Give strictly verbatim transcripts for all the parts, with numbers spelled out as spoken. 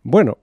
Bueno,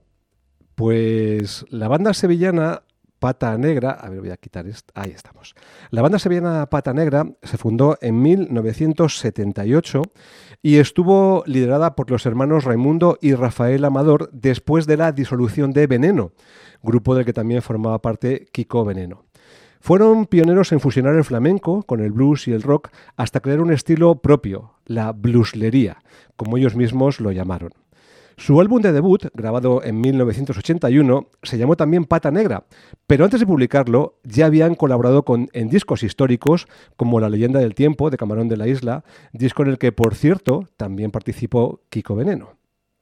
pues la banda sevillana Pata Negra, a ver, voy a quitar esto, ahí estamos. La banda sevillana Pata Negra se fundó en mil novecientos setenta y ocho y estuvo liderada por los hermanos Raimundo y Rafael Amador después de la disolución de Veneno, grupo del que también formaba parte Kiko Veneno. Fueron pioneros en fusionar el flamenco con el blues y el rock hasta crear un estilo propio, la blueslería, como ellos mismos lo llamaron. Su álbum de debut, grabado en mil novecientos ochenta y uno, se llamó también Pata Negra, pero antes de publicarlo ya habían colaborado con, en discos históricos como La leyenda del tiempo, de Camarón de la Isla, disco en el que, por cierto, también participó Kiko Veneno.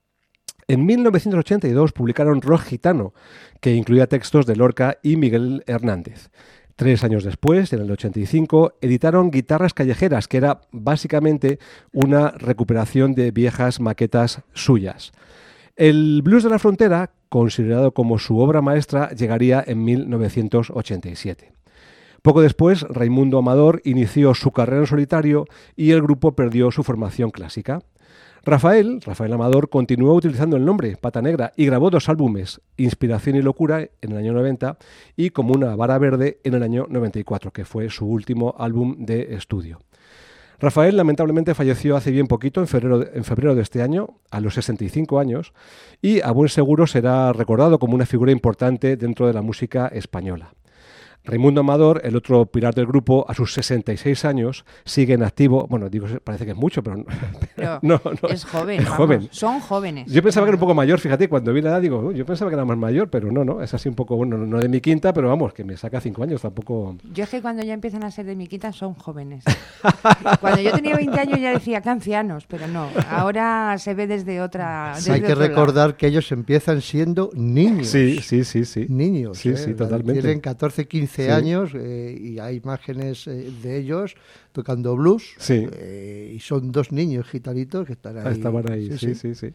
En mil novecientos ochenta y dos publicaron Rock Gitano, que incluía textos de Lorca y Miguel Hernández. Tres años después, en el ochenta y cinco, editaron Guitarras Callejeras, que era básicamente una recuperación de viejas maquetas suyas. El Blues de la Frontera, considerado como su obra maestra, llegaría en mil novecientos ochenta y siete. Poco después, Raimundo Amador inició su carrera en solitario y el grupo perdió su formación clásica. Rafael, Rafael Amador, continuó utilizando el nombre Pata Negra y grabó dos álbumes, Inspiración y Locura en el año noventa y Como una vara verde en el año noventa y cuatro, que fue su último álbum de estudio. Rafael lamentablemente falleció hace bien poquito, en febrero, en febrero de este año, a los sesenta y cinco años, y a buen seguro será recordado como una figura importante dentro de la música española. Raimundo Amador, el otro pilar del grupo, a sus sesenta y seis años, sigue en activo. Bueno, digo, parece que es mucho, pero no. pero no, no es joven, es vamos, joven. Son jóvenes. Yo pensaba que era un poco mayor, fíjate, cuando vi la edad digo, yo pensaba que era más mayor, pero no, no, es así un poco, bueno, no de mi quinta, pero vamos, que me saca cinco años, tampoco. Yo es que cuando ya empiezan a ser de mi quinta son jóvenes. Cuando yo tenía veinte años ya decía que ancianos, pero no, ahora se ve desde otra. Desde Hay que otro recordar lado. que ellos empiezan siendo niños. Sí, sí, sí, sí. Niños. Sí, ¿eh? sí, totalmente. Tienen catorce, quince Sí. años eh, y hay imágenes eh, de ellos tocando blues. Sí. Eh, y son dos niños gitanitos que están ahí. Estaban ahí, sí, sí, sí. sí.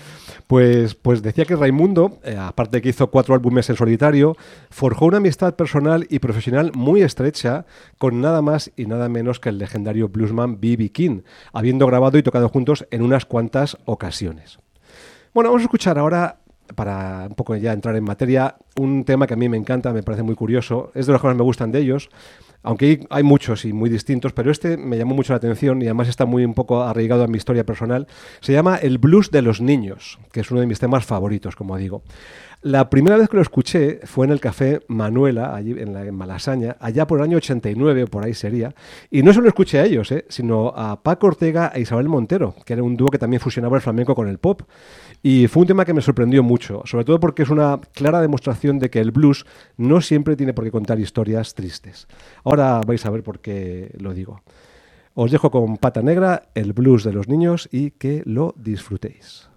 Pues, pues decía que Raimundo, eh, aparte de que hizo cuatro álbumes en solitario, forjó una amistad personal y profesional muy estrecha con nada más y nada menos que el legendario bluesman B B King, habiendo grabado y tocado juntos en unas cuantas ocasiones. Bueno, vamos a escuchar ahora, para un poco ya entrar en materia, un tema que a mí me encanta, me parece muy curioso, es de los que más me gustan de ellos, aunque hay, hay muchos y muy distintos, pero este me llamó mucho la atención y además está muy un poco arraigado a mi historia personal. Se llama El Blues de los Niños, que es uno de mis temas favoritos, como digo. La primera vez que lo escuché fue en el Café Manuela, allí en, la, en Malasaña, allá por el año ochenta y nueve, por ahí sería, y no solo escuché a ellos, eh, sino a Paco Ortega e Isabel Montero, que era un dúo que también fusionaba el flamenco con el pop. Y fue un tema que me sorprendió mucho, sobre todo porque es una clara demostración de que el blues no siempre tiene por qué contar historias tristes. Ahora vais a ver por qué lo digo. Os dejo con Pata Negra, el blues de los niños, y que lo disfrutéis.